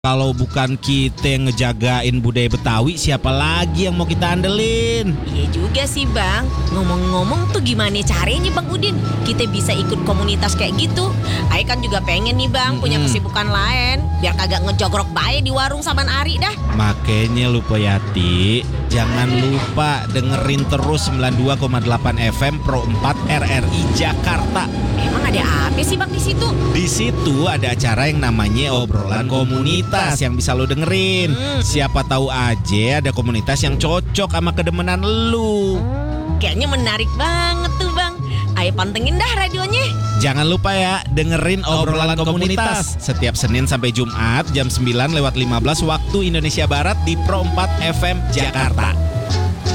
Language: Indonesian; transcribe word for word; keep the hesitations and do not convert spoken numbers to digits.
Kalau bukan kita yang ngejagain budaya Betawi, siapa lagi yang mau kita andelin? Iya juga sih Bang. Ngomong-ngomong tuh gimana caranya Bang Udin kita bisa ikut komunitas kayak gitu? Ayo kan juga pengen nih Bang punya Mm-mm. kesibukan lain, biar kagak ngejogrok bae di warung saban ari dah. Makanya lupa Yati, jangan lupa dengerin terus sembilan puluh dua koma delapan F M Pro empat R R I Jakarta. Emang ada apa sih Bang di situ? Di situ ada acara yang namanya obrolan komunitas yang bisa lo dengerin. Hmm. Siapa tahu aja ada komunitas yang cocok sama kedemenan lu. Kayaknya menarik banget tuh Bang. Ayo pantengin dah radionya. Jangan lupa ya, dengerin obrolan komunitas setiap Senin sampai Jumat jam sembilan lewat lima belas waktu Indonesia Barat di Pro empat F M Jakarta.